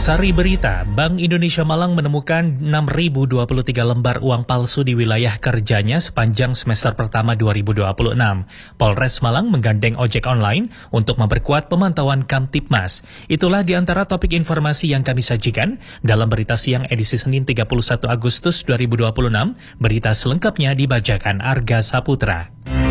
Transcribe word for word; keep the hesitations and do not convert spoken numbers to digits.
Sari berita, Bank Indonesia Malang menemukan enam ribu dua puluh tiga lembar uang palsu di wilayah kerjanya sepanjang semester pertama dua ribu dua puluh enam. Polres Malang menggandeng ojek online untuk memperkuat pemantauan Kamtibmas. Itulah di antara topik informasi yang kami sajikan dalam Berita Siang edisi Senin tiga puluh satu Agustus dua ribu dua puluh enam. Berita selengkapnya dibacakan Arga Saputra.